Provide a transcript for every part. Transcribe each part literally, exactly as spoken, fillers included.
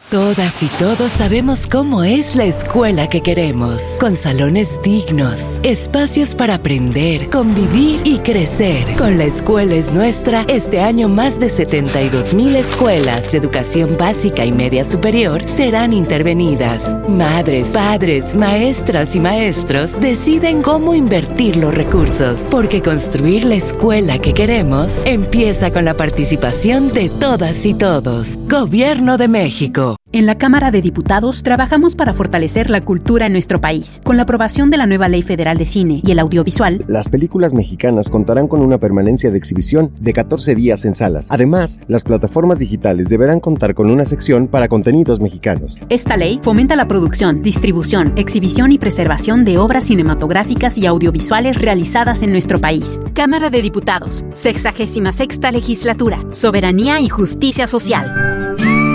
Todas y todos sabemos cómo es la escuela que queremos, con salones dignos, espacios para aprender, convivir y crecer. Con La Escuela es Nuestra, este año más de setenta y dos mil escuelas de educación básica y media superior serán intervenidas. Madres, padres, maestras y maestros deciden cómo invertir los recursos, porque construir la escuela que queremos empieza con la participación de todas y todos. Gobierno de México. En la Cámara de Diputados trabajamos para fortalecer la cultura en nuestro país. Con la aprobación de la nueva Ley Federal de Cine y el Audiovisual, las películas mexicanas contarán con una permanencia de exhibición de catorce días en salas. Además, las plataformas digitales deberán contar con una sección para contenidos mexicanos. Esta ley fomenta la producción, distribución, exhibición y preservación de obras cinematográficas y audiovisuales realizadas en nuestro país. Cámara de Diputados, sexagésima sexta Legislatura, Soberanía y Justicia Social.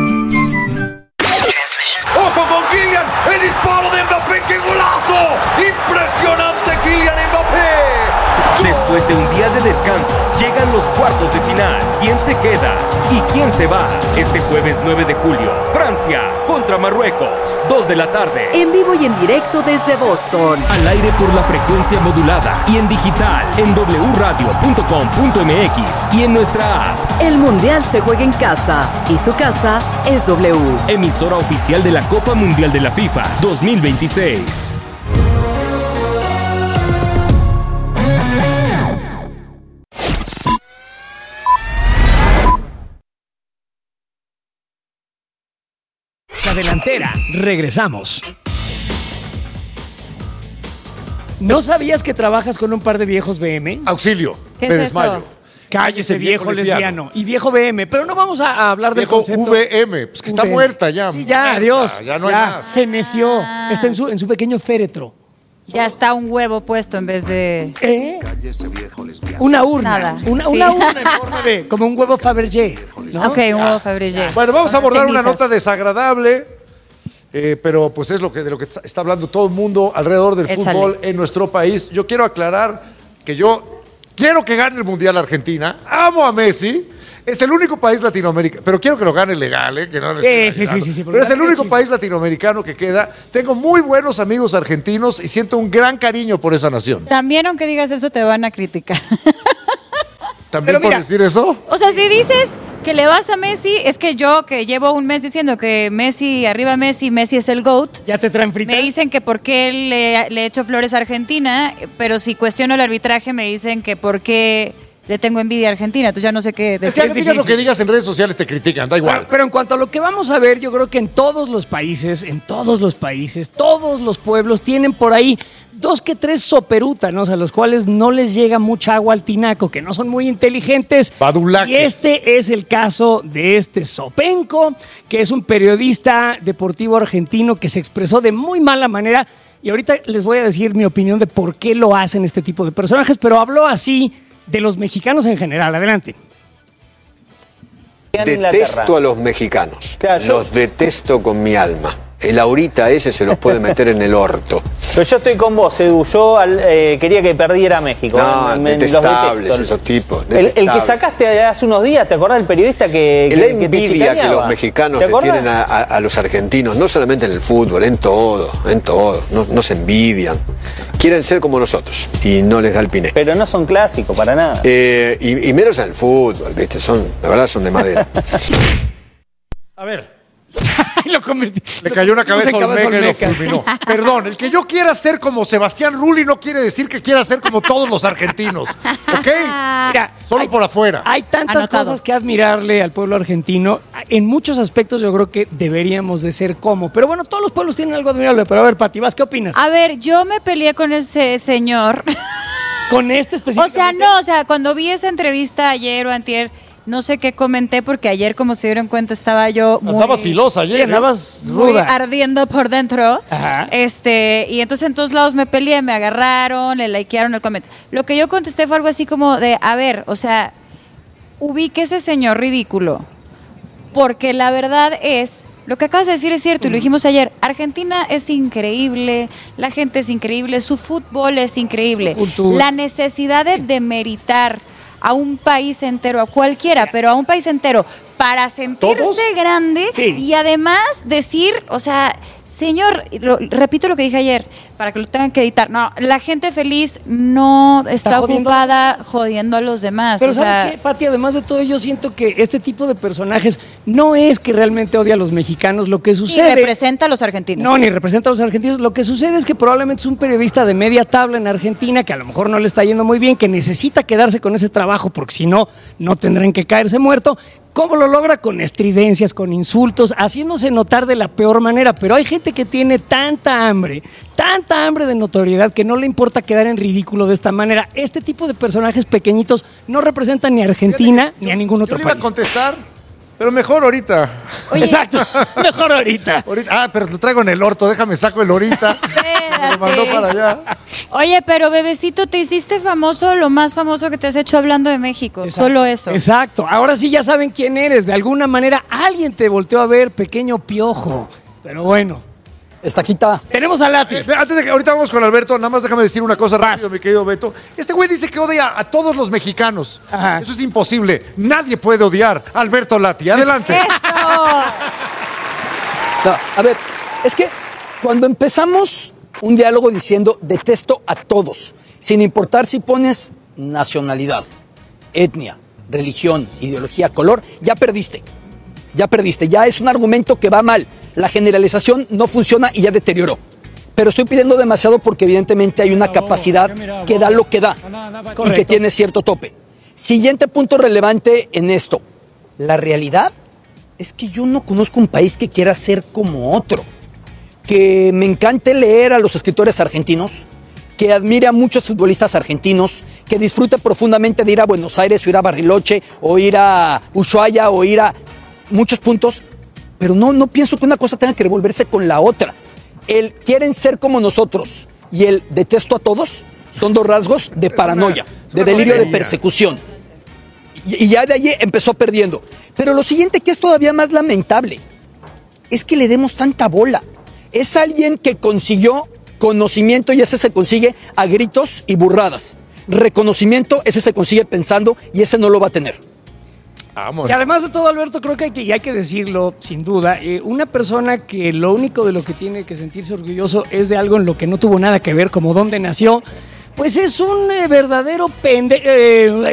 ¡Ojo con Kylian! ¡El disparo de Mbappé! ¡Qué golazo! ¡Impresionante Kylian Mbappé! Después de un día de descanso, llegan los cuartos de final. ¿Quién se queda y quién se va? Este jueves nueve de julio, Francia contra Marruecos, dos de la tarde. En vivo y en directo desde Boston. Al aire por la frecuencia modulada y en digital, en doble u radio punto com punto m x y en nuestra app. El Mundial se juega en casa y su casa es W. Emisora oficial de la Copa Mundial de la FIFA dos mil veintiséis. La delantera, regresamos. ¿No sabías que trabajas con un par de viejos B M? Auxilio, ¿Qué me es desmayo. eso? Cállese, viejo, viejo lesbiano. lesbiano. Y viejo B M. Pero no vamos a, a hablar del Viejo concepto. V M, pues que está V M. muerta ya. Sí, ya, muerta, adiós. Ya no ya, hay más. feneció. Ah. Está en su, en su pequeño féretro. Ya está un huevo puesto en vez de... ¿Eh? Una urna. Nada. Una, Sí. una urna en forma de... como un huevo Fabergé, ¿no? Ok, un huevo Fabergé. Bueno, vamos a Con abordar una cenizas. nota desagradable, eh, pero pues es lo que, de lo que está hablando todo el mundo alrededor del Échale. fútbol en nuestro país. Yo quiero aclarar que yo quiero que gane el Mundial Argentina, amo a Messi, es el único país latinoamericano, pero quiero que lo gane legal, ¿eh? Que no Sí, sí, sí, sí, sí, Pero es el porque único chiste. país latinoamericano que queda. Tengo muy buenos amigos argentinos y siento un gran cariño por esa nación. También aunque digas eso te van a criticar. ¿También Pero por mira, decir eso? O sea, si dices que le vas a Messi, es que yo que llevo un mes diciendo que Messi, arriba Messi, Messi es el GOAT. ¿Ya te traen frita? Me dicen que por qué le, le echo flores a Argentina, pero si cuestiono el arbitraje me dicen que por qué le tengo envidia a Argentina. Entonces ya no sé qué Es decir. que digas lo que digas en redes sociales te critican, da igual. Pero, pero en cuanto a lo que vamos a ver, yo creo que en todos los países, en todos los países, todos los pueblos tienen por ahí dos que tres soperútanos a los cuales no les llega mucha agua al tinaco, que no son muy inteligentes. Badulaques. Y este es el caso de este Sopenco, que es un periodista deportivo argentino que se expresó de muy mala manera. Y ahorita les voy a decir mi opinión de por qué lo hacen este tipo de personajes, pero habló así de los mexicanos en general. Adelante. Detesto a los mexicanos. Claro, yo- Los detesto con mi alma. El ahorita ese se los puede meter en el orto. Pero yo estoy con vos, Edu. Yo al- eh, quería que perdiera México. No, Me- me- los detestables detesto. esos tipos. El, el que detestables. sacaste hace unos días, ¿te acordás del periodista que, que, La que te envidia que chicaneaba? los mexicanos ¿Te le acordás? tienen a, a- a los argentinos, no solamente en el fútbol, en todo, en todo. No, no se envidian. Quieren ser como nosotros y no les da el piné. Pero no son clásicos, para nada. Eh, y, y menos en el fútbol, ¿viste? Son, la verdad son de madera. A ver, Lo convertí- le cayó una lo pusimos cabeza en Olmeca y lo Olmecas. fulminó. Perdón, el que yo quiera ser como Sebastián Rulli no quiere decir que quiera ser como todos los argentinos. ¿Ok? Mira, Solo hay- por afuera. Hay tantas Anotado. cosas que admirarle al pueblo argentino. En muchos aspectos yo creo que deberíamos de ser como. Pero bueno, todos los pueblos tienen algo admirable. Pero a ver, Pati, ¿vas qué opinas? A ver, yo me peleé con ese señor. Con este O específicamente. sea, no, o sea, cuando vi esa entrevista ayer o antier, no sé qué comenté porque ayer, como se dieron cuenta, estaba yo muy, Andabas filosa Sí, ayer. ¿eh? andabas muy ruda. ardiendo por dentro. Ajá. Este, y entonces en todos lados me peleé, me agarraron, le likearon el comentario. Lo que yo contesté fue algo así como de, a ver, o sea, ubique ese señor ridículo. Porque la verdad es, lo que acabas de decir es cierto, y lo dijimos ayer, Argentina es increíble, la gente es increíble, su fútbol es increíble. Cultura. La necesidad de demeritar a un país entero, a cualquiera, pero a un país entero, para sentirse ¿Todos? grande Sí. y además decir, o sea, señor, lo- repito lo que dije ayer, para que lo tengan que editar. No, la gente feliz no está, Está jodiendo. ocupada jodiendo a los demás. Pero o ¿sabes sea, qué, Pati? Además de todo, yo siento que este tipo de personajes no es que realmente odia a los mexicanos. Lo que y sucede... representa a los argentinos. No, ni representa a los argentinos. Lo que sucede es que probablemente es un periodista de media tabla en Argentina que a lo mejor no le está yendo muy bien, que necesita quedarse con ese trabajo porque si no, no tendrán que caerse muerto. ¿Cómo lo logra? Con estridencias, con insultos, haciéndose notar de la peor manera. Pero hay gente que tiene tanta hambre, tanta hambre de notoriedad que no le importa quedar en ridículo de esta manera. Este tipo de personajes pequeñitos no representan ni a Argentina ni a ningún otro Yo le iba país. a contestar, pero mejor ahorita. Oye. Exacto, mejor ahorita. Ahorita- Ah, pero lo traigo en el orto, déjame saco el ahorita. Me lo mandó para allá. Oye, pero bebecito, te hiciste famoso, lo más famoso que te has hecho hablando de México. Exacto. Solo eso. Exacto. Ahora sí ya saben quién eres. De alguna manera alguien te volteó a ver, pequeño piojo. Pero bueno. Estaquita. Tenemos a Lati. Eh, Antes de que ahorita vamos con Alberto, nada más déjame decir una cosa Vas. rápido, mi querido Beto. Este güey dice que odia a todos los mexicanos. Ajá. Eso es imposible. Nadie puede odiar a Alberto Lati. Adelante. ¡Eso! No, a ver, es que cuando empezamos un diálogo diciendo detesto a todos, sin importar si pones nacionalidad, etnia, religión, ideología, color, ya perdiste. Ya perdiste. Ya es un argumento que va mal. La generalización no funciona y ya deterioró. Pero estoy pidiendo demasiado porque evidentemente hay una capacidad que da lo que da y que Correcto. tiene cierto tope. Siguiente punto relevante en esto. La realidad es que yo no conozco un país que quiera ser como otro. Que me encante leer a los escritores argentinos, que admire a muchos futbolistas argentinos, que disfrute profundamente de ir a Buenos Aires o ir a Bariloche o ir a Ushuaia o ir a muchos puntos, pero no, no pienso que una cosa tenga que revolverse con la otra. El quieren ser como nosotros y el detesto a todos son dos rasgos de paranoia, es de una delirio de tontería. persecución. Y, y ya de allí empezó perdiendo. Pero lo siguiente que es todavía más lamentable es que le demos tanta bola. Es alguien que consiguió conocimiento y ese se consigue a gritos y burradas. Reconocimiento, ese se consigue pensando y ese no lo va a tener. Vamos. Y además de todo, Alberto, creo que hay que, y hay que decirlo, sin duda, eh, una persona que lo único de lo que tiene que sentirse orgulloso es de algo en lo que no tuvo nada que ver, como dónde nació, pues es un eh, verdadero pende... eh, eh,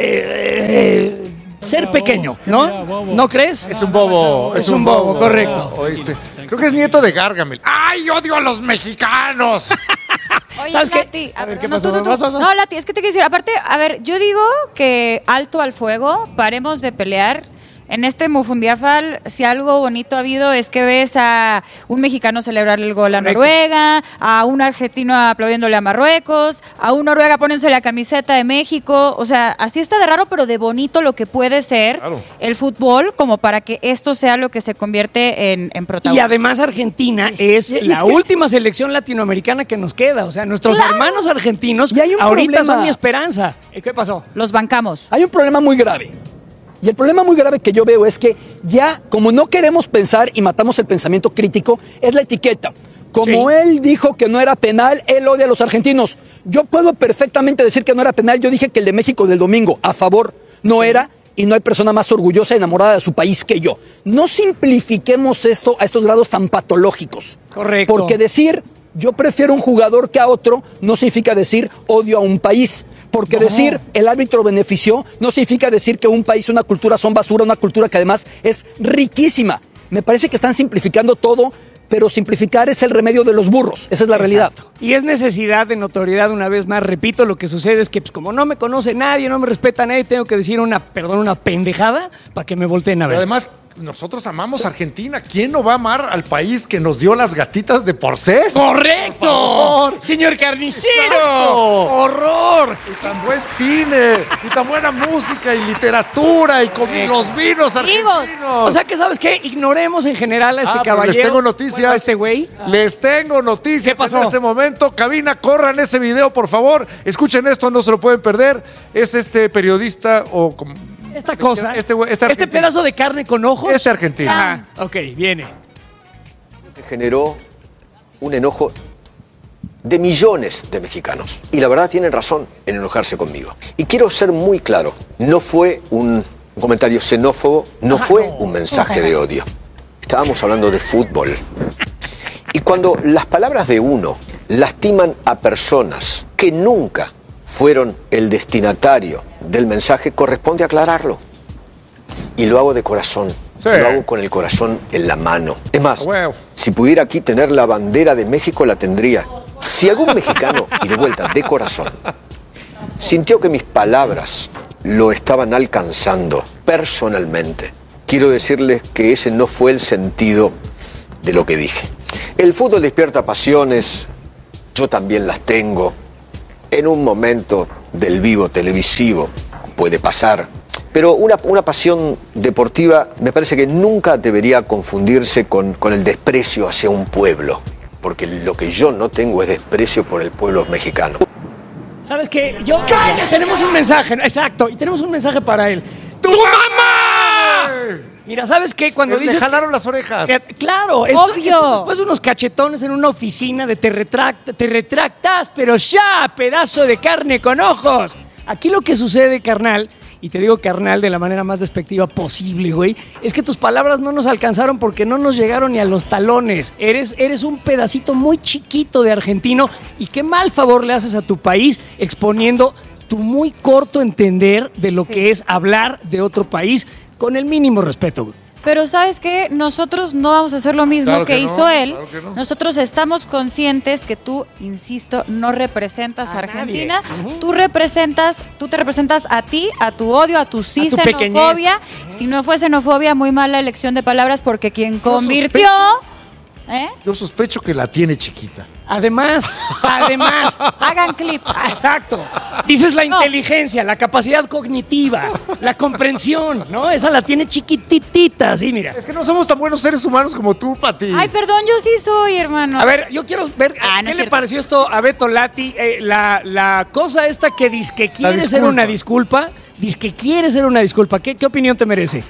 eh, ser pequeño, ¿no? ¿No crees? Es un bobo. Es un bobo, correcto. ¿Oíste? Creo que es nieto de Gargamel. ¡Ay, odio a los mexicanos! Oye, ¿Sabes qué? Lati, A ver, ver, ¿qué no, pasó? tú, tú, tú. Vas, vas, vas. No, Lati, es que te quiero decir, aparte, a ver, yo digo que alto al fuego, paremos de pelear. En este Mufundiafal, si algo bonito ha habido es que ves a un mexicano celebrar el gol a Correcto. Noruega, a un argentino aplaudiéndole a Marruecos, a un Noruega poniéndose la camiseta de México. O sea, así está de raro, pero de bonito lo que puede ser Claro. el fútbol, como para que esto sea lo que se convierte en, en Y protagonista. además Argentina es y es la que- última selección latinoamericana que nos queda. O sea, nuestros ¡Claro! hermanos argentinos Y hay un ahorita problema. son mi esperanza. ¿Y qué pasó? Los bancamos. Hay un problema muy grave. Y el problema muy grave que yo veo es que ya, como no queremos pensar y matamos el pensamiento crítico, es la etiqueta. Como Sí. él dijo que no era penal, él odia a los argentinos. Yo puedo perfectamente decir que no era penal. Yo dije que el de México del domingo, a favor, no era. Y no hay persona más orgullosa y enamorada de su país que yo. No simplifiquemos esto a estos grados tan patológicos. Correcto. Porque decir yo prefiero un jugador que a otro no significa decir odio a un país. Porque No. decir el árbitro benefició no significa decir que un país, una cultura son basura, una cultura que además es riquísima. Me parece que están simplificando todo, pero simplificar es el remedio de los burros. Esa es la realidad. Exacto. Y es necesidad de notoriedad una vez más. Repito, lo que sucede es que pues, como no me conoce nadie, no me respeta nadie, tengo que decir una, perdón, una pendejada para que me volteen a Pero ver. además, nosotros amamos a Argentina. ¿Quién no va a amar al país que nos dio las gatitas de Porcé? ¡Correcto! Por favor. ¡Señor Carnicero! Exacto. ¡Horror! Y tan buen cine, y tan buena música, y literatura, y con los vinos argentinos. O sea que, ¿sabes qué? Ignoremos en general a este Ah, pero caballero. les tengo noticias. Bueno, a este güey. Les tengo noticias ¿Qué pasó? en este momento. Cabina, corran ese video, por favor. Escuchen esto, no se lo pueden perder. Es este periodista o... como- Esta cosa. Este, güey- este este argentino. pedazo de carne con ojos. Este argentino. Ajá. Ok, viene. que generó un enojo de millones de mexicanos. Y la verdad tienen razón en enojarse conmigo. Y quiero ser muy claro, no fue un un comentario xenófobo, no Ah, fue no. un mensaje de odio. Estábamos hablando de fútbol. Y cuando las palabras de uno lastiman a personas que nunca fueron el destinatario del mensaje, corresponde aclararlo. Y lo hago de corazón. Sí. Lo hago con el corazón en la mano. Es más, Ah, huevo. si pudiera aquí tener la bandera de México, la tendría. Si algún mexicano, y de vuelta, de corazón, sintió que mis palabras lo estaban alcanzando personalmente, quiero decirles que ese no fue el sentido de lo que dije. El fútbol despierta pasiones, yo también las tengo. En un momento del vivo televisivo puede pasar, pero una, una pasión deportiva me parece que nunca debería confundirse con, con el desprecio hacia un pueblo, porque lo que yo no tengo es desprecio por el pueblo mexicano. ¿Sabes qué? Yo tenemos un mensaje, exacto, y tenemos un mensaje para él. ¡Tu mamá! Mira, ¿sabes qué? Cuando Le dices jalaron las orejas. Eh, claro, esto, Obvio. esto después de unos cachetones en una oficina de te, retracta, te retractas, pero ya, pedazo de carne con ojos. Aquí lo que sucede, carnal, y te digo carnal de la manera más despectiva posible, güey, es que tus palabras no nos alcanzaron porque no nos llegaron ni a los talones. Eres, eres un pedacito muy chiquito de argentino y qué mal favor le haces a tu país exponiendo tu muy corto entender de lo Sí. que es hablar de otro país con el mínimo respeto, güey. Pero ¿sabes qué? Nosotros no vamos a hacer lo mismo Claro que, que no, hizo él. claro que no. Nosotros estamos conscientes que tú, insisto, no representas a A Argentina. nadie. Ujú. Tú representas, tú te representas a ti, a tu odio, a tu sí tu xenofobia. Si no fue xenofobia, muy mala elección de palabras porque quien convirtió... ¿Eh? Yo sospecho que la tiene chiquita. Además, además, Hagan clip. ah, exacto. Dices la No. inteligencia, la capacidad cognitiva, la comprensión, ¿no? Esa la tiene chiquititita, sí, mira. Es que no somos tan buenos seres humanos como tú, Pati. Ay, perdón, yo sí soy, hermano. A ver, yo quiero ver Ah, no qué es le cierto. pareció esto a Beto Lati, eh, la, la cosa esta que dice que quiere ser disculpa. una disculpa, dice que quiere ser una disculpa. ¿Qué, qué opinión te merece?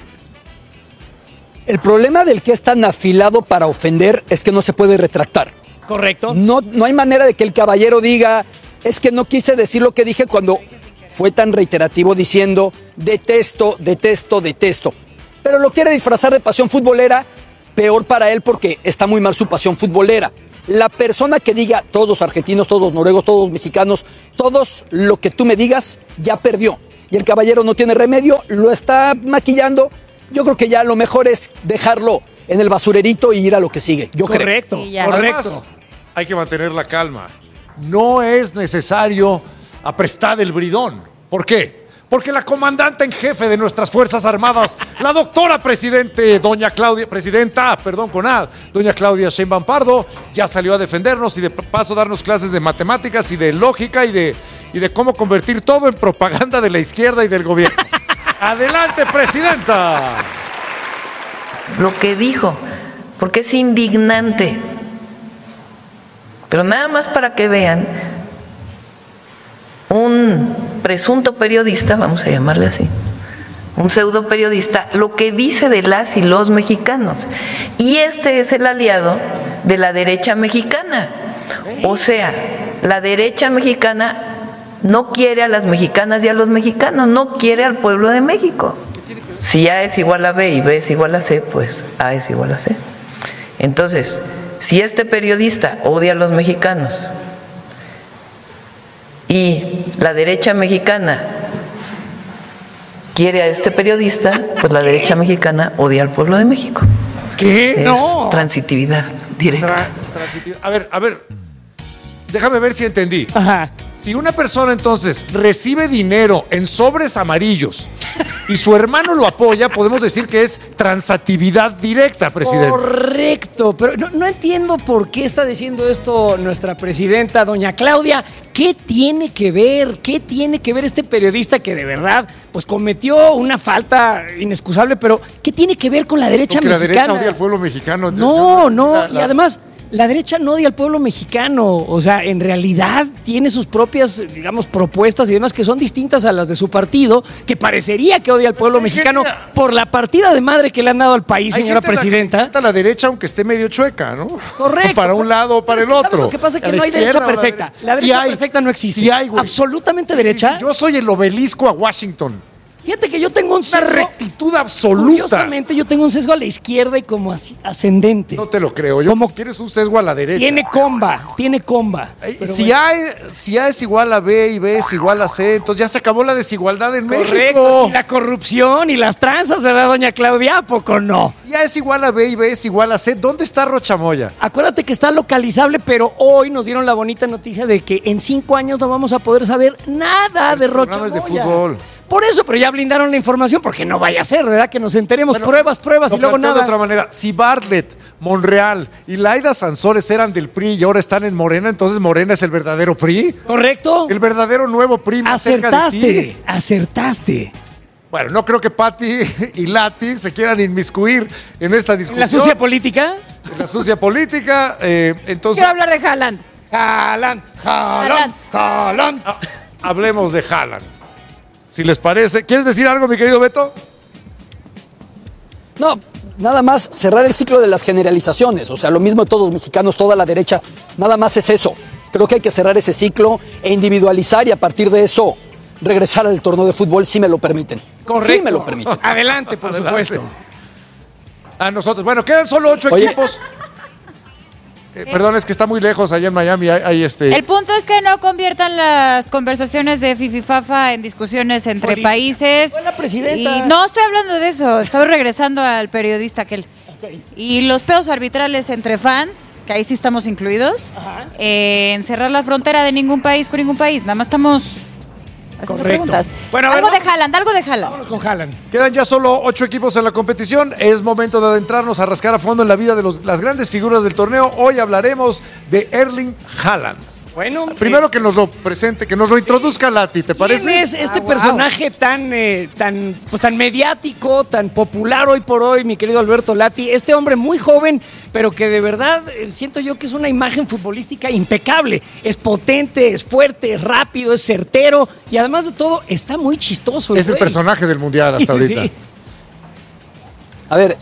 El problema del que es tan afilado para ofender es que no se puede retractar. ¿Correcto? No, no hay manera de que el caballero diga, es que no quise decir lo que dije cuando fue tan reiterativo diciendo, detesto, detesto, detesto. Pero lo quiere disfrazar de pasión futbolera, peor para él porque está muy mal su pasión futbolera. La persona que diga, todos argentinos, todos noruegos, todos mexicanos, todos lo que tú me digas, ya perdió. Y el caballero no tiene remedio, lo está maquillando. Yo creo que ya lo mejor es dejarlo en el basurerito y ir a lo que sigue. Yo creo. Correcto, Sí, ya. correcto. Además, hay que mantener la calma. No es necesario aprestar el bridón. ¿Por qué? Porque la comandante en jefe de nuestras Fuerzas Armadas, la doctora presidente, doña Claudia, presidenta, perdón, con A, doña Claudia Sheinbaum Pardo, ya salió a defendernos y de paso darnos clases de matemáticas y de lógica y de, y de cómo convertir todo en propaganda de la izquierda y del gobierno. Adelante, presidenta. Lo que dijo, porque es indignante. Pero nada más para que vean, un presunto periodista, vamos a llamarle así, un pseudo periodista, lo que dice de las y los mexicanos. Y este es el aliado de la derecha mexicana. O sea, la derecha mexicana no quiere a las mexicanas y a los mexicanos, no quiere al pueblo de México. Si A es igual a B y B es igual a C, pues A es igual a C. Entonces, si este periodista odia a los mexicanos y la derecha mexicana quiere a este periodista, pues la derecha mexicana odia al pueblo de México. ¿Qué? Es No. transitividad directa. Tra- transitivo. A ver, a ver. Déjame ver si entendí. Ajá. Si una persona entonces recibe dinero en sobres amarillos y su hermano lo apoya, podemos decir que es transatividad directa, presidente. Correcto, pero no, no entiendo por qué está diciendo esto nuestra presidenta, doña Claudia. ¿Qué tiene que ver? ¿Qué tiene que ver este periodista que de verdad pues cometió una falta inexcusable, pero qué tiene que ver con la derecha Porque la mexicana? derecha odia al pueblo mexicano. No, no, La- la- y además la derecha no odia al pueblo mexicano, o sea, en realidad tiene sus propias, digamos, propuestas y demás que son distintas a las de su partido, que parecería que odia al pueblo hay mexicano gente- por la partida de madre que le han dado al país, Hay señora gente a la que le presidenta. encanta la derecha, aunque esté medio chueca, ¿no? Correcto. Para un lado o para Pero el es que, ¿sabes otro. Lo que pasa es que A la no hay derecha izquierda o la perfecta. derecha. La Sí derecha hay. perfecta no existe. Sí hay, güey. Absolutamente Sí, sí, derecha. sí. Yo soy el obelisco a Washington. Fíjate que yo tengo un sesgo. Una rectitud absoluta. Curiosamente, yo tengo un sesgo a la izquierda y como así, ascendente. No te lo creo. Yo como quieres un sesgo a la derecha. Tiene comba, tiene comba. Si, bueno. hay, si A es igual a B y B es igual a C, entonces ya se acabó la desigualdad en Correcto. México. Y la corrupción y las tranzas, ¿verdad, doña Claudia? ¿A poco no? Si A es igual a B y B es igual a C, ¿dónde está Rochamoya? Acuérdate que está localizable, pero hoy nos dieron la bonita noticia de que en cinco años no vamos a poder saber nada Los de Rochamoya. programas de fútbol. Por eso, pero ya blindaron la información, porque no vaya a ser, ¿verdad? Que nos enteremos, bueno, pruebas, pruebas y luego nada. De otra manera, si Bartlett, Monreal y Laida Sansores eran del P R I y ahora están en Morena, entonces Morena es el verdadero P R I. ¿Correcto? El verdadero nuevo P R I más cerca de ti. Acertaste, acertaste. Bueno, no creo que Pati y Lati se quieran inmiscuir en esta discusión. ¿En la sucia política? En la sucia política, eh, entonces... Quiero hablar de Haaland. Haaland, Haaland, Haaland. Ah, hablemos de Haaland. Si les parece. ¿Quieres decir algo, mi querido Beto? No, nada más cerrar el ciclo de las generalizaciones. O sea, lo mismo de todos los mexicanos, toda la derecha. Nada más es eso. Creo que hay que cerrar ese ciclo e individualizar y a partir de eso regresar al torneo de fútbol si me lo permiten. Correcto. Sí me lo permiten. Adelante, por Adelante. supuesto. A nosotros. Bueno, quedan solo ocho Oye. equipos. Eh, perdón, es que está muy lejos allá en Miami. Hay, hay este... El punto es que no conviertan las conversaciones de Fififafa en discusiones entre Política. países. Fue la presidenta. Y no estoy hablando de eso, estoy regresando al periodista aquel. Okay. Y los pedos arbitrales entre fans, que ahí sí estamos incluidos, eh, en cerrar la frontera de ningún país con ningún país. Nada más estamos haciendo Correcto. preguntas. Bueno, algo ver, de Haaland, algo de Haaland. Vámonos con Haaland. Quedan ya solo ocho equipos en la competición. Es momento de adentrarnos a rascar a fondo en la vida de los, las grandes figuras del torneo. Hoy hablaremos de Erling Haaland. Bueno, primero eh, que nos lo presente, que nos lo introduzca Lati, ¿te parece? ¿Quién es este ah, personaje wow. tan, eh, tan, pues, tan mediático, tan popular hoy por hoy, mi querido Alberto Lati? Este hombre muy joven, pero que de verdad eh, siento yo que es una imagen futbolística impecable. Es potente, es fuerte, es rápido, es certero y además de todo está muy chistoso. Es el personaje del Mundial hasta sí, ahorita. Sí. A ver,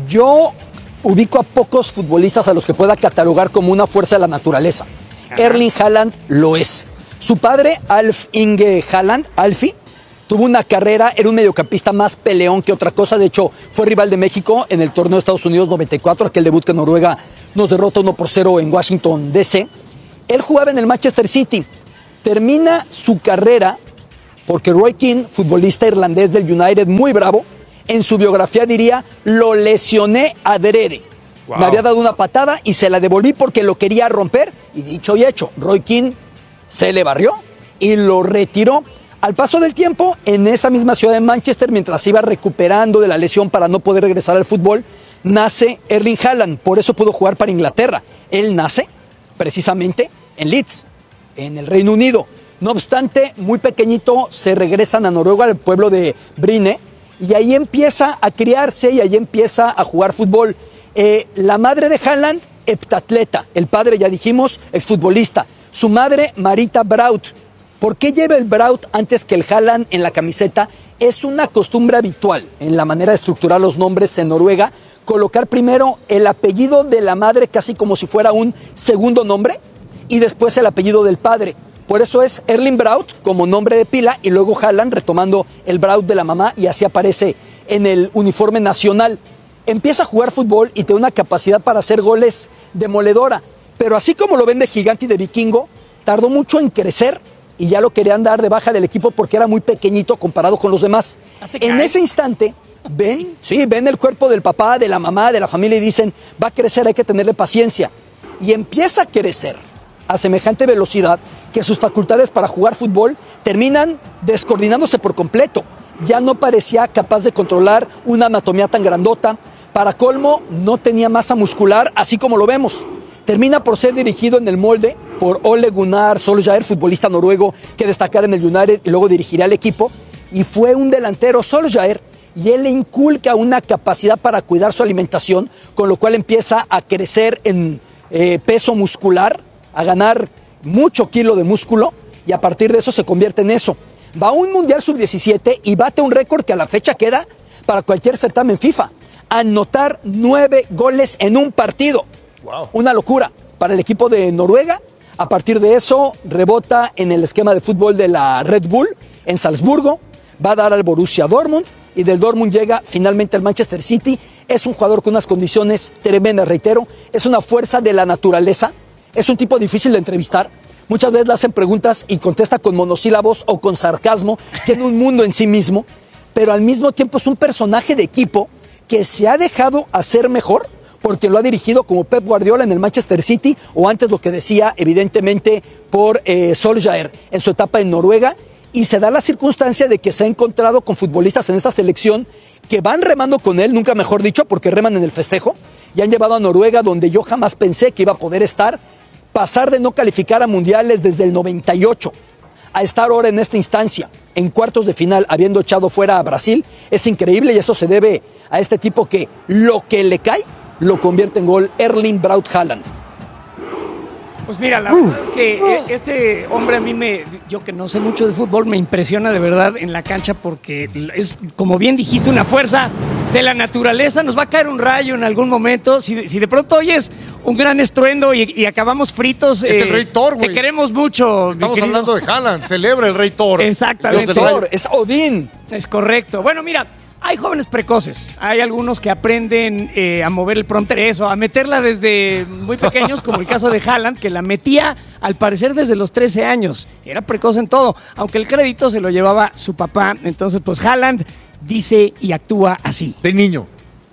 yo ubico a pocos futbolistas a los que pueda catalogar como una fuerza de la naturaleza. Erling Haaland lo es. Su padre, Alf Inge Haaland, Alfie, tuvo una carrera, era un mediocampista más peleón que otra cosa. De hecho, fue rival de México en el torneo de Estados Unidos noventa y cuatro, aquel debut que Noruega nos derrota uno por cero en Washington, D C. Él jugaba en el Manchester City. Termina su carrera porque Roy Keane, futbolista irlandés del United, muy bravo, en su biografía diría, lo lesioné adrede. Wow. Me había dado una patada y se la devolví porque lo quería romper. Y dicho y hecho, Roy Keane se le barrió y lo retiró. Al paso del tiempo, en esa misma ciudad de Manchester, mientras se iba recuperando de la lesión para no poder regresar al fútbol, nace Erling Haaland. Por eso pudo jugar para Inglaterra. Él nace precisamente en Leeds, en el Reino Unido. No obstante, muy pequeñito se regresan a Noruega, al pueblo de Bryne, y ahí empieza a criarse y ahí empieza a jugar fútbol. Eh, la madre de Haaland, heptatleta. El padre, ya dijimos, es futbolista. Su madre, Marita Braut. ¿Por qué lleva el Braut antes que el Haaland en la camiseta? Es una costumbre habitual en la manera de estructurar los nombres en Noruega, colocar primero el apellido de la madre casi como si fuera un segundo nombre y después el apellido del padre. Por eso es Erling Braut como nombre de pila y luego Haaland retomando el Braut de la mamá y así aparece en el uniforme nacional. Empieza a jugar fútbol y tiene una capacidad para hacer goles demoledora. Pero así como lo ven de gigante y de vikingo, tardó mucho en crecer y ya lo querían dar de baja del equipo porque era muy pequeñito comparado con los demás. En ese instante, ven, sí, ven el cuerpo del papá, de la mamá, de la familia y dicen, va a crecer, hay que tenerle paciencia. Y empieza a crecer a semejante velocidad que sus facultades para jugar fútbol terminan descoordinándose por completo. Ya no parecía capaz de controlar una anatomía tan grandota. Para colmo, no tenía masa muscular, así como lo vemos. Termina por ser dirigido en el molde por Ole Gunnar Solskjaer, futbolista noruego que destacara en el United y luego dirigiría al equipo. Y fue un delantero Solskjaer y él le inculca una capacidad para cuidar su alimentación, con lo cual empieza a crecer en eh, peso muscular, a ganar mucho kilo de músculo y a partir de eso se convierte en eso. Va a un Mundial sub diecisiete y bate un récord que a la fecha queda para cualquier certamen FIFA. Anotar nueve goles en un partido. Wow. Una locura para el equipo de Noruega. A partir de eso rebota en el esquema de fútbol de la Red Bull en Salzburgo. va a dar al Borussia Dortmund y del Dortmund llega finalmente al Manchester City. Es un jugador con unas condiciones tremendas, reitero, es una fuerza de la naturaleza, es un tipo difícil de entrevistar. Muchas veces le hacen preguntas y contesta con monosílabos o con sarcasmo, tiene un mundo en sí mismo, pero al mismo tiempo es un personaje de equipo que se ha dejado hacer mejor porque lo ha dirigido como Pep Guardiola en el Manchester City o antes lo que decía evidentemente por eh, Solskjaer en su etapa en Noruega, y se da la circunstancia de que se ha encontrado con futbolistas en esta selección que van remando con él, nunca mejor dicho, porque reman en el festejo, y han llevado a Noruega donde yo jamás pensé que iba a poder estar, pasar de no calificar a mundiales desde el noventa y ocho a estar ahora en esta instancia, en cuartos de final, habiendo echado fuera a Brasil, es increíble y eso se debe a este tipo que lo que le cae lo convierte en gol, Erling Braut Haaland. Pues mira, la verdad es que este hombre a mí me, yo que no sé mucho de fútbol, me impresiona de verdad en la cancha porque es, como bien dijiste, una fuerza de la naturaleza. Nos va a caer un rayo en algún momento. Si, si de pronto oyes un gran estruendo y, y acabamos fritos. Es eh, el Rey Thor, güey. Te queremos mucho. Estamos hablando de Haaland. Celebra el Rey Thor. Exactamente. Thor, es Odín. Es correcto. Bueno, mira. Hay jóvenes precoces, hay algunos que aprenden eh, a mover el prompter, eso, a meterla desde muy pequeños, como el caso de Haaland, que la metía al parecer desde los trece años. Era precoz en todo, aunque el crédito se lo llevaba su papá. Entonces, pues Haaland dice y actúa así. De niño.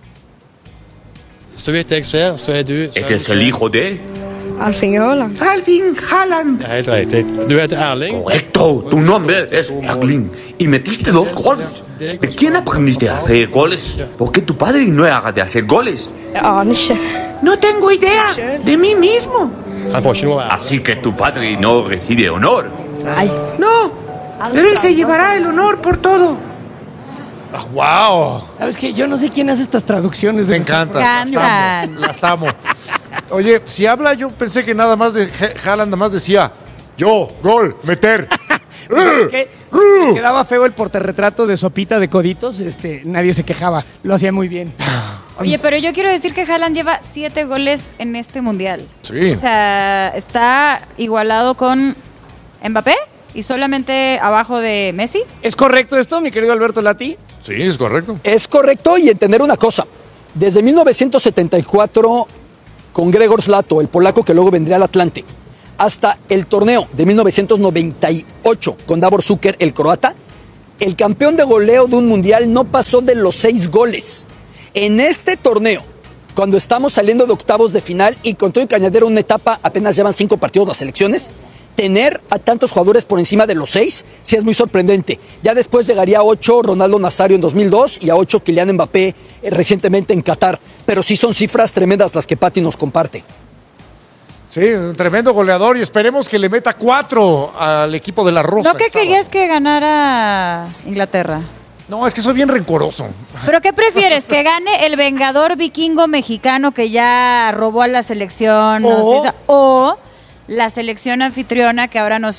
Så vidt jeg ser, så er du... Er det el hijo de? Alfing Haaland. Alfing Haaland. Ja, helt riktig. Du heter Erling. Correcto, tu nombre es Erling. Y metiste dos goles. ¿De quién aprendiste a hacer goles? ¿Por qué tu padre no era de hacer goles? No tengo idea. De mí mismo. Así que tu padre no recibe honor. Ay. No, pero él se llevará el honor por todo. Ah, ¡Wow! ¿Sabes qué? Yo no sé quién hace estas traducciones. Me de encanta. Me encantan. Las amo. Las amo. Oye, si habla, yo pensé que nada más de Haaland, nada más decía yo, gol, meter. Que quedaba feo el portarretrato de Sopita de Coditos, este, nadie se quejaba, lo hacía muy bien. Oye, pero yo quiero decir que Haaland lleva siete goles en este mundial. Sí. O sea, está igualado con Mbappé y solamente abajo de Messi. ¿Es correcto esto, mi querido Alberto Lati? Sí, es correcto. Es correcto, y entender una cosa, desde mil novecientos setenta y cuatro con Gregor Zlato, el polaco que luego vendría al Atlante, hasta el torneo de mil novecientos noventa y ocho con Davor Šuker, el croata, el campeón de goleo de un mundial no pasó de los seis goles. En este torneo, cuando estamos saliendo de octavos de final y con todo y que añadir una etapa, apenas llevan cinco partidos las selecciones, tener a tantos jugadores por encima de los seis sí es muy sorprendente. Ya después llegaría a ocho Ronaldo Nazario en dos mil dos y a ocho Kylian Mbappé eh, recientemente en Qatar, pero sí son cifras tremendas las que Pati nos comparte. Sí, un tremendo goleador y esperemos que le meta cuatro al equipo de la Rosa. ¿No que querías que ganara Inglaterra? No, es que soy bien rencoroso. ¿Pero qué prefieres? ¿Que gane el vengador vikingo mexicano que ya robó a la selección? No O- sé, o la selección anfitriona que ahora nos